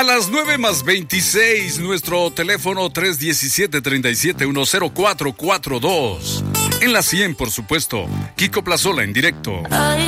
las 9:26, nuestro teléfono 317-3710-442. En la 100, por supuesto, Kiko Plazola en directo.